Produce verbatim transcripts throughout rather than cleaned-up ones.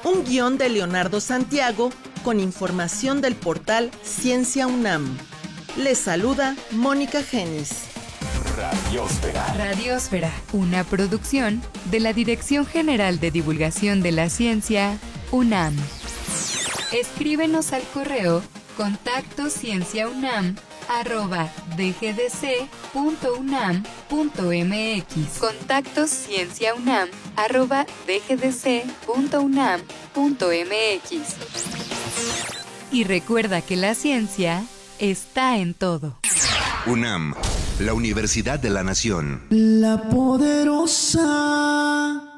Un guión de Leonardo Santiago con información del portal Ciencia UNAM. Les saluda Mónica Genis. Radiósfera. Radiósfera, una producción de la Dirección General de Divulgación de la Ciencia, UNAM. Escríbenos al correo contacto cienciaunam arroba dgdc.unam.mx. Contacto cienciaunam arroba dgdc.unam.mx. Y recuerda que la ciencia está en todo. UNAM, la Universidad de la Nación. La poderosa.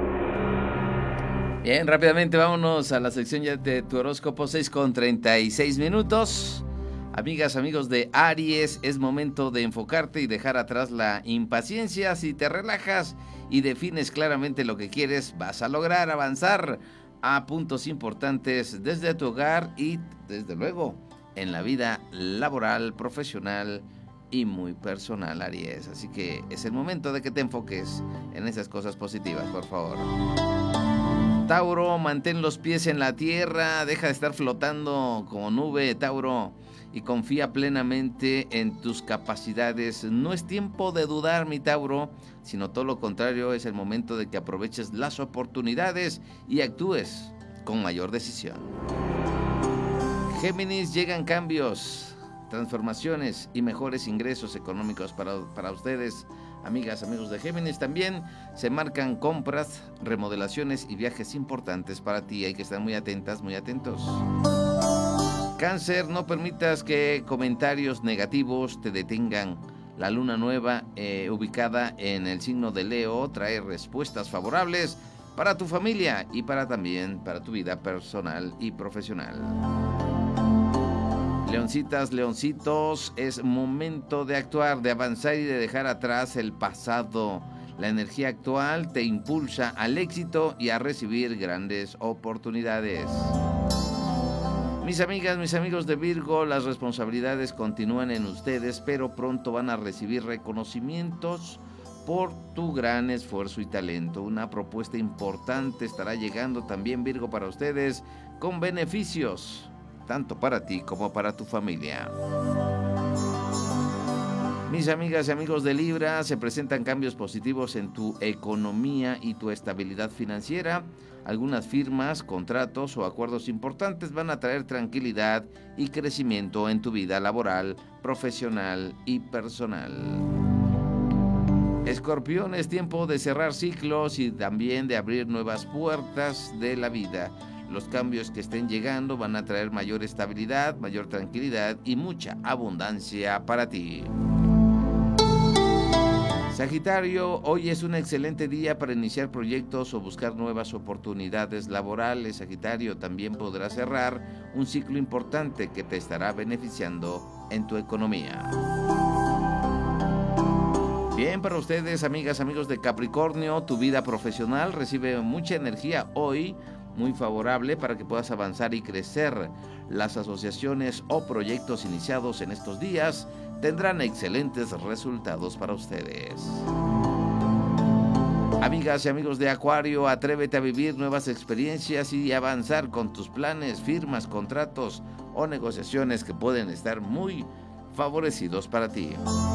Bien, rápidamente vámonos a la sección ya de tu horóscopo, seis con treinta y seis minutos. Amigas, amigos de Aries, es momento de enfocarte y dejar atrás la impaciencia. Si te relajas y defines claramente lo que quieres, vas a lograr avanzar a puntos importantes desde tu hogar y, desde luego, en la vida laboral, profesional y muy personal, Aries. Así que es el momento de que te enfoques en esas cosas positivas, por favor. Tauro, mantén los pies en la tierra, deja de estar flotando como nube, Tauro, y confía plenamente en tus capacidades. No es tiempo de dudar, mi Tauro, sino todo lo contrario, es el momento de que aproveches las oportunidades y actúes con mayor decisión. Géminis, llegan cambios, transformaciones y mejores ingresos económicos para, para ustedes. Amigas, amigos de Géminis, también se marcan compras, remodelaciones y viajes importantes para ti. Hay que estar muy atentas, muy atentos. Cáncer, no permitas que comentarios negativos te detengan. La luna nueva, eh, ubicada en el signo de Leo, trae respuestas favorables para tu familia y para también para tu vida personal y profesional. Leoncitas, leoncitos, es momento de actuar, de avanzar y de dejar atrás el pasado. La energía actual te impulsa al éxito y a recibir grandes oportunidades. Mis amigas, mis amigos de Virgo, las responsabilidades continúan en ustedes, pero pronto van a recibir reconocimientos por tu gran esfuerzo y talento. Una propuesta importante estará llegando también, Virgo, para ustedes, con beneficios, tanto para ti como para tu familia. Mis amigas y amigos de Libra, se presentan cambios positivos en tu economía y tu estabilidad financiera. Algunas firmas, contratos o acuerdos importantes van a traer tranquilidad y crecimiento en tu vida laboral, profesional y personal. Escorpión, es tiempo de cerrar ciclos y también de abrir nuevas puertas de la vida. Los cambios que estén llegando van a traer mayor estabilidad, mayor tranquilidad y mucha abundancia para ti. Sagitario, hoy es un excelente día para iniciar proyectos o buscar nuevas oportunidades laborales. Sagitario, también podrás cerrar un ciclo importante que te estará beneficiando en tu economía. Bien, para ustedes, amigas, amigos de Capricornio, tu vida profesional recibe mucha energía hoy, muy favorable para que puedas avanzar y crecer. Las asociaciones o proyectos iniciados en estos días tendrán excelentes resultados para ustedes. Amigas y amigos de Acuario, atrévete a vivir nuevas experiencias y avanzar con tus planes, firmas, contratos o negociaciones que pueden estar muy favorecidos para ti.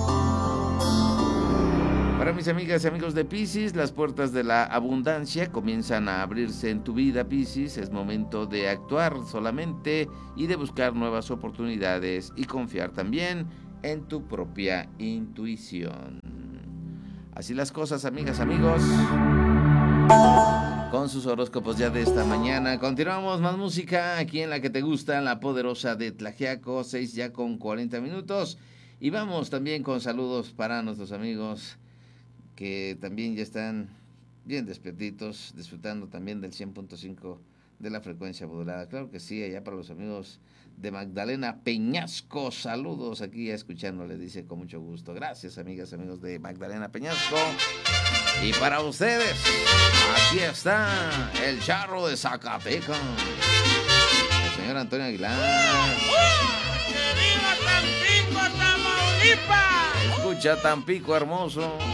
Para mis amigas y amigos de Piscis, las puertas de la abundancia comienzan a abrirse en tu vida, Piscis. Es momento de actuar solamente y de buscar nuevas oportunidades y confiar también en tu propia intuición. Así las cosas, amigas, amigos, con sus horóscopos ya de esta mañana. Continuamos, más música aquí en la que te gusta, la poderosa de Tlaxiaco, seis ya con cuarenta minutos. Y vamos también con saludos para nuestros amigos que también ya están bien despiertitos, disfrutando también del cien punto cinco de la frecuencia modulada. Claro que sí, allá para los amigos de Magdalena Peñasco, saludos aquí escuchándole, dice con mucho gusto. Gracias, amigas, amigos de Magdalena Peñasco. Y para ustedes, aquí está el charro de Zacatecas, el señor Antonio Aguilar. ¡Que viva Tampico, Tamaulipas! Escucha Tampico hermoso.